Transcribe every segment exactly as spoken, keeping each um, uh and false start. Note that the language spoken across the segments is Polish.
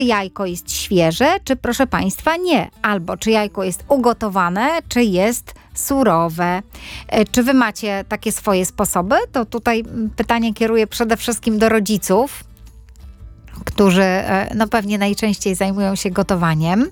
jajko jest świeże, czy proszę Państwa nie. Albo czy jajko jest ugotowane, czy jest surowe. Czy Wy macie takie swoje sposoby? To tutaj pytanie kieruję przede wszystkim do rodziców, którzy no pewnie najczęściej zajmują się gotowaniem.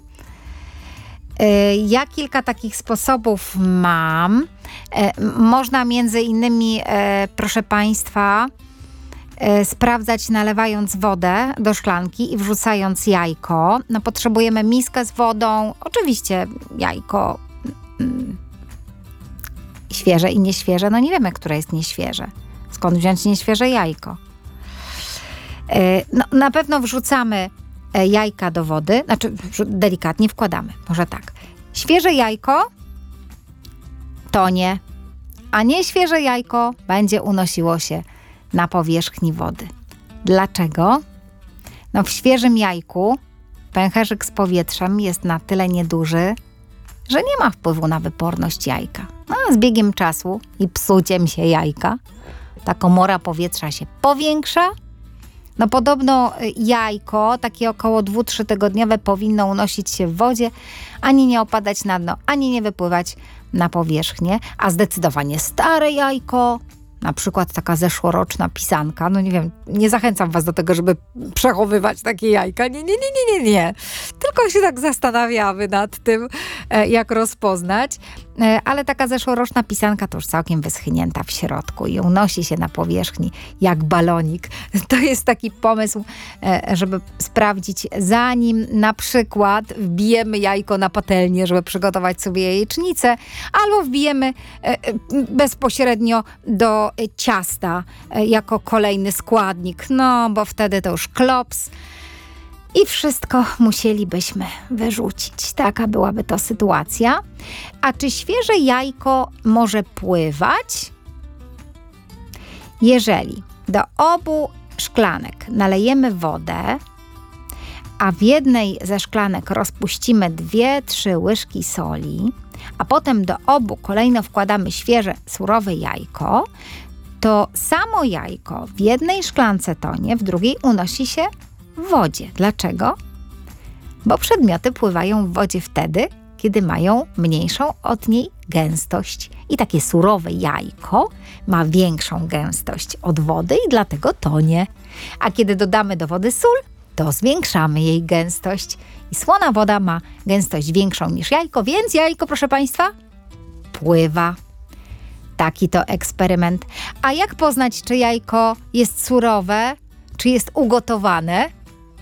Ja kilka takich sposobów mam. Można między innymi, proszę Państwa, sprawdzać nalewając wodę do szklanki i wrzucając jajko. No, potrzebujemy miskę z wodą, oczywiście jajko mm, świeże i nieświeże. No nie wiemy, które jest nieświeże. Skąd wziąć nieświeże jajko? No, na pewno wrzucamy jajka do wody, znaczy delikatnie wkładamy, może tak. Świeże jajko tonie, a nieświeże jajko będzie unosiło się na powierzchni wody. Dlaczego? No w świeżym jajku pęcherzyk z powietrzem jest na tyle nieduży, że nie ma wpływu na wyporność jajka. No, a z biegiem czasu i psuciem się jajka ta komora powietrza się powiększa. No podobno jajko, takie około dwu trzy tygodniowe, powinno unosić się w wodzie, ani nie opadać na dno, ani nie wypływać na powierzchnię, a zdecydowanie stare jajko, na przykład taka zeszłoroczna pisanka, no nie wiem, nie zachęcam Was do tego, żeby przechowywać takie jajka, nie, nie, nie, nie, nie, nie. Tylko się tak zastanawiamy nad tym, jak rozpoznać, ale taka zeszłoroczna pisanka to już całkiem wyschnięta w środku i unosi się na powierzchni jak balonik. To jest taki pomysł, żeby sprawdzić, zanim na przykład wbijemy jajko na patelnię, żeby przygotować sobie jajecznicę, albo wbijemy bezpośrednio do ciasta jako kolejny składnik, no bo wtedy to już klops i wszystko musielibyśmy wyrzucić. Taka byłaby to sytuacja. A czy świeże jajko może pływać? Jeżeli do obu szklanek nalejemy wodę, a w jednej ze szklanek rozpuścimy dwie trzy łyżki soli, a potem do obu kolejno wkładamy świeże, surowe jajko, to samo jajko w jednej szklance tonie, w drugiej unosi się w wodzie. Dlaczego? Bo przedmioty pływają w wodzie wtedy, kiedy mają mniejszą od niej gęstość. I takie surowe jajko ma większą gęstość od wody i dlatego tonie. A kiedy dodamy do wody sól, to zwiększamy jej gęstość. I słona woda ma gęstość większą niż jajko, więc jajko, proszę Państwa, pływa. Taki to eksperyment. A jak poznać, czy jajko jest surowe, czy jest ugotowane?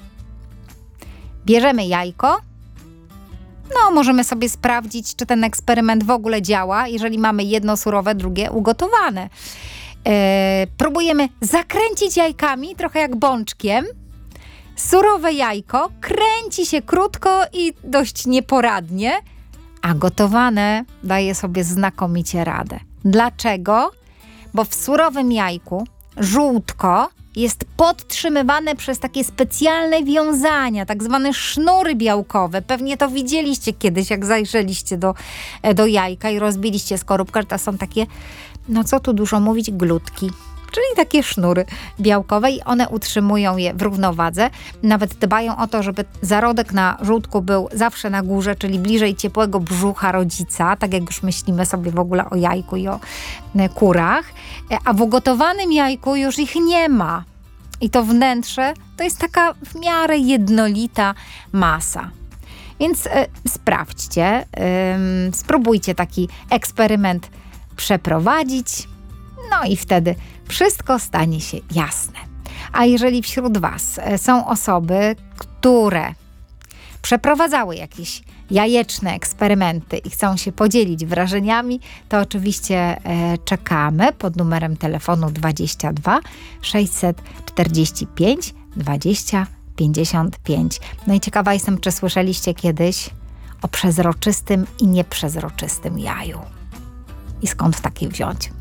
Bierzemy jajko. No, możemy sobie sprawdzić, czy ten eksperyment w ogóle działa, jeżeli mamy jedno surowe, drugie ugotowane. Yy, próbujemy zakręcić jajkami, trochę jak bączkiem. Surowe jajko kręci się krótko i dość nieporadnie, a gotowane daje sobie znakomicie radę. Dlaczego? Bo w surowym jajku żółtko jest podtrzymywane przez takie specjalne wiązania, tak zwane sznury białkowe. Pewnie to widzieliście kiedyś, jak zajrzeliście do, do jajka i rozbiliście skorupkę, że to są takie, no co tu dużo mówić, glutki. Czyli takie sznury białkowe i one utrzymują je w równowadze. Nawet dbają o to, żeby zarodek na żółtku był zawsze na górze, czyli bliżej ciepłego brzucha rodzica, tak jak już myślimy sobie w ogóle o jajku i o kurach. A w ugotowanym jajku już ich nie ma. I to wnętrze to jest taka w miarę jednolita masa. Więc y, sprawdźcie, y, spróbujcie taki eksperyment przeprowadzić. No i wtedy wszystko stanie się jasne. A jeżeli wśród Was są osoby, które przeprowadzały jakieś jajeczne eksperymenty i chcą się podzielić wrażeniami, to oczywiście e, czekamy pod numerem telefonu dwadzieścia dwa sześćset czterdzieści pięć dwadzieścia pięćdziesiąt pięć. No i ciekawa jestem, czy słyszeliście kiedyś o przezroczystym i nieprzezroczystym jaju. I skąd takie wziąć?